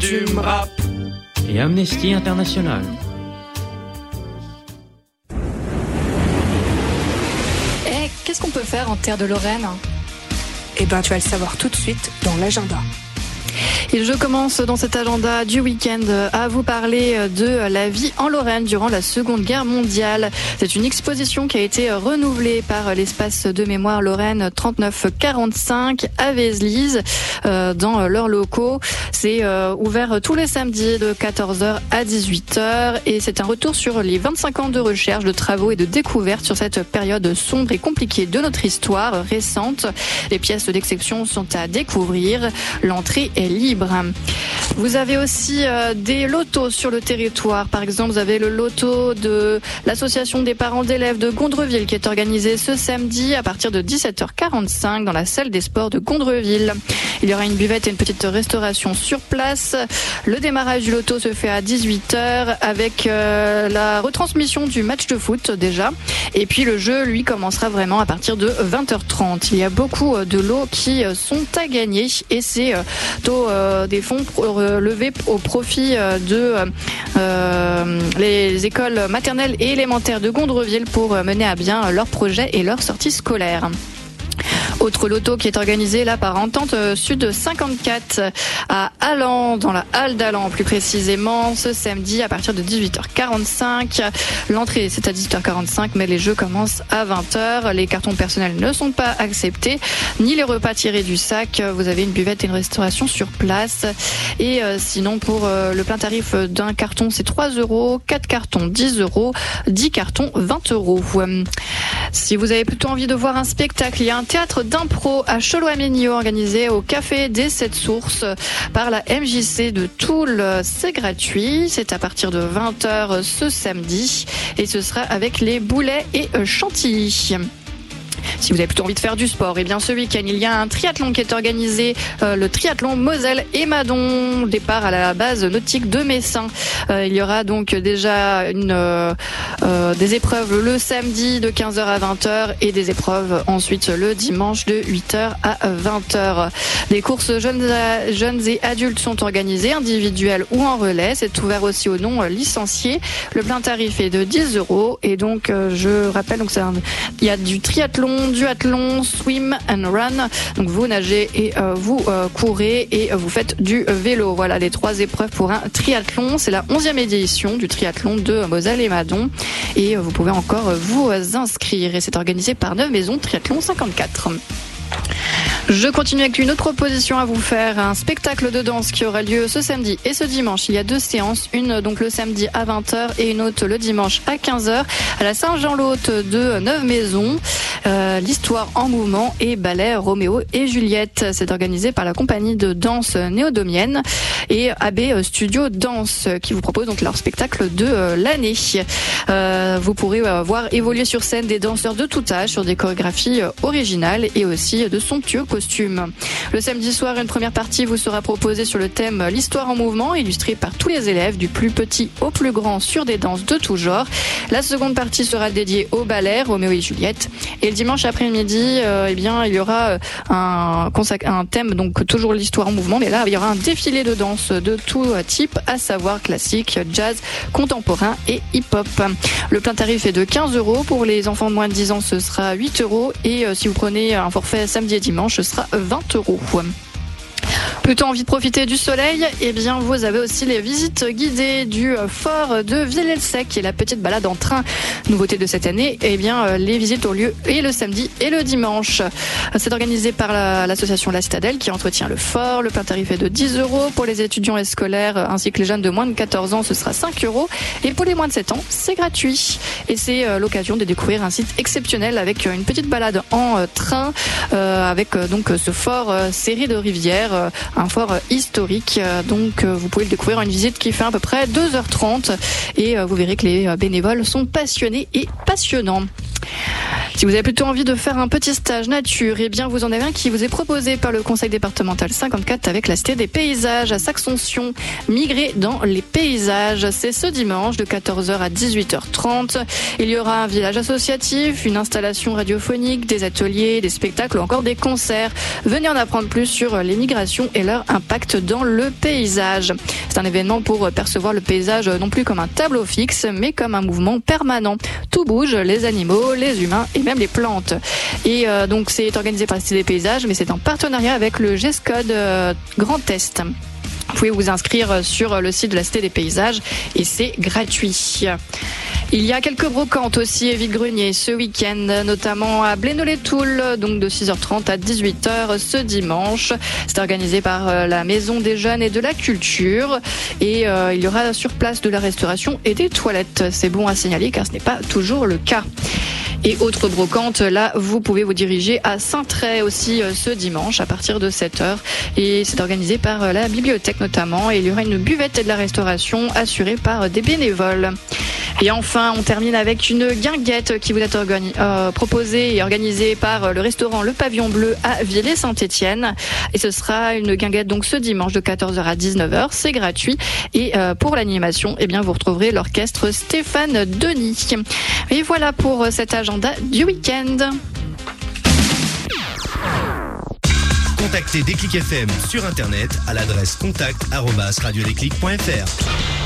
Tu me rappes. Et Amnesty International. Qu'est-ce qu'on peut faire en terre de Lorraine ? Eh ben, tu vas le savoir tout de suite dans l'agenda. Et je commence dans cet agenda du week-end à vous parler de la vie en Lorraine durant la Seconde Guerre mondiale. C'est une exposition qui a été renouvelée par l'espace de mémoire Lorraine 3945 à Vézelise dans leurs locaux. C'est ouvert tous les samedis de 14h à 18h et c'est un retour sur les 25 ans de recherche, de travaux et de découvertes sur cette période sombre et compliquée de notre histoire récente. Les pièces d'exception sont à découvrir. L'entrée est libre. Vous avez aussi des lotos sur le territoire. Par exemple, vous avez le loto de l'association des parents d'élèves de Gondreville qui est organisé ce samedi à partir de 17h45 dans la salle des sports de Gondreville. Il y aura une buvette et une petite restauration sur place. Le démarrage du loto se fait à 18h avec la retransmission du match de foot déjà. Et puis le jeu, lui, commencera vraiment à partir de 20h30. Il y a beaucoup de lots qui sont à gagner et c'est des fonds levés au profit de les écoles maternelles et élémentaires de Gondreville pour mener à bien leurs projets et leurs sorties scolaires. Autre loto qui est organisé là par Entente Sud 54 à Allan, dans la halle d'Allan plus précisément, ce samedi à partir de 18h45. L'entrée c'est à 18h45 mais les jeux commencent à 20h. Les cartons personnels ne sont pas acceptés, ni les repas tirés du sac. Vous avez une buvette et une restauration sur place. Et sinon pour le plein tarif d'un carton c'est 3 €, 4 cartons 10 €, 10 cartons 20 €. Si vous avez plutôt envie de voir un spectacle, il y a un théâtre d'impro à Cholois-Ménio organisé au Café des 7 Sources par la MJC de Toul. C'est gratuit, c'est à partir de 20h ce samedi et ce sera avec les Boulets et Chantilly. Si vous avez plutôt envie de faire du sport, eh bien ce week-end il y a un triathlon qui est organisé, le triathlon Moselle et Madon, départ à la base nautique de Messin. Il y aura donc déjà des épreuves le samedi de 15h à 20h et des épreuves ensuite le dimanche de 8h à 20h. Des courses jeunes et adultes sont organisées, individuelles ou en relais. C'est ouvert aussi aux non licenciés. Le plein tarif est de 10 € et donc je rappelle donc il y a du triathlon, duathlon, swim and run. Donc vous nagez et vous courez et vous faites du vélo. Voilà les 3 épreuves pour un triathlon. C'est la 11e édition du triathlon de Moselle et Madon et vous pouvez encore vous inscrire et c'est organisé par Neuve Maisons Triathlon 54. Je continue avec une autre proposition à vous faire, un spectacle de danse qui aura lieu ce samedi et ce dimanche. Il y a 2 séances, une donc le samedi à 20h et une autre le dimanche à 15h à la Saint-Jean-l'Hôte de Neuve Maisons. L'histoire en mouvement et ballet Roméo et Juliette. C'est organisé par la compagnie de danse néodomienne et AB Studio Danse qui vous propose donc leur spectacle de l'année. Vous pourrez voir évoluer sur scène des danseurs de tout âge sur des chorégraphies originales et aussi de somptueux costumes. Le samedi soir, une première partie vous sera proposée sur le thème l'histoire en mouvement, illustrée par tous les élèves du plus petit au plus grand sur des danses de tout genre. La seconde partie sera dédiée au ballet Roméo et Juliette. Et le dimanche après-midi, eh bien, il y aura un thème, donc toujours l'histoire en mouvement, mais là, il y aura un défilé de danse de tout type, à savoir classique, jazz, contemporain et hip-hop. Le plein tarif est de 15 €. Pour les enfants de moins de 10 ans, ce sera 8 €. Et si vous prenez un forfait samedi et dimanche, ce sera 20 €. Plutôt envie de profiter du soleil, eh bien vous avez aussi les visites guidées du fort de Villers-le-Sec qui est la petite balade en train. Nouveauté de cette année, eh bien les visites ont lieu et le samedi et le dimanche. C'est organisé par l'association La Citadelle qui entretient le fort. Le plein tarif est de 10 € pour les étudiants et scolaires ainsi que les jeunes de moins de 14 ans, ce sera 5 € et pour les moins de 7 ans, c'est gratuit. Et c'est l'occasion de découvrir un site exceptionnel avec une petite balade en train avec donc ce fort serré de rivières, un fort historique. Donc vous pouvez le découvrir en une visite qui fait à peu près 2h30 et vous verrez que les bénévoles sont passionnés et passionnants. Si vous avez plutôt envie de faire un petit stage nature, eh bien vous en avez un qui vous est proposé par le conseil départemental 54 avec la Cité des Paysages à Saxonsion. Migrer dans les paysages, c'est ce dimanche de 14h à 18h30. Il y aura un village associatif, une installation radiophonique, des ateliers, des spectacles ou encore des concerts. Venez en apprendre plus sur les migrations et leur impact dans le paysage. C'est un événement pour percevoir le paysage non plus comme un tableau fixe, mais comme un mouvement permanent. Tout bouge, les animaux, les humains et même les plantes. Et donc c'est organisé par la Cité des Paysages, mais c'est en partenariat avec le GESCOD Grand Est. Vous pouvez vous inscrire sur le site de la Cité des Paysages et c'est gratuit. Il y a quelques brocantes aussi et vide-greniers ce week-end, notamment à Blénod-les-Toules, donc de 6h30 à 18h ce dimanche. C'est organisé par la Maison des Jeunes et de la Culture et il y aura sur place de la restauration et des toilettes. C'est bon à signaler car ce n'est pas toujours le cas. Et autre brocante, là, vous pouvez vous diriger à Saint-Tray aussi ce dimanche à partir de 7h. Et c'est organisé par la bibliothèque notamment. Et il y aura une buvette et de la restauration assurée par des bénévoles. Et enfin, on termine avec une guinguette qui vous est proposée et organisée par le restaurant Le Pavillon Bleu à Villers-Saint-Étienne. Et ce sera une guinguette donc ce dimanche de 14h à 19h. C'est gratuit. Et pour l'animation, eh bien, vous retrouverez l'orchestre Stéphane Denis. Et voilà pour cet agenda du week-end. Contactez Déclic FM sur Internet à l'adresse contact@radiodéclic.fr.